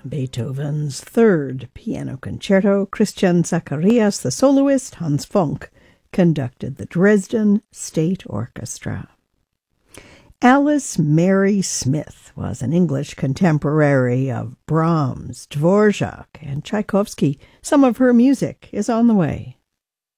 Beethoven's Third Piano Concerto. Christian Zacharias, the soloist. Hans Funk conducted the Dresden State Orchestra. Alice Mary Smith was an English contemporary of Brahms, Dvorak, and Tchaikovsky. Some of her music is on the way.